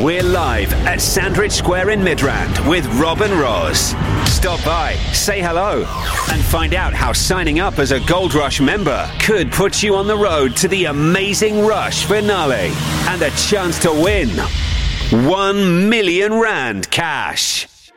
we're live at Sandridge Square in Midrand with Rob and Roz. Stop by, say hello, and find out how signing up as a Gold Rush member could put you on the road to the amazing Rush finale and a chance to win R1 million cash.